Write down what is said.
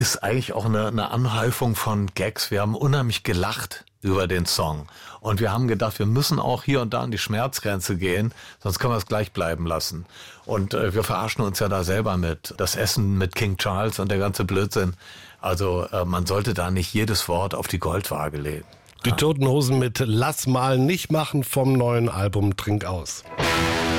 ist eigentlich auch eine Anhäufung von Gags. Wir haben unheimlich gelacht über den Song. Und wir haben gedacht, wir müssen auch hier und da an die Schmerzgrenze gehen, sonst können wir es gleich bleiben lassen. Und wir verarschen uns ja da selber mit. Das Essen mit King Charles und der ganze Blödsinn. Also man sollte da nicht jedes Wort auf die Goldwaage legen. Die Toten Hosen mit Lass mal nicht machen vom neuen Album Trink aus.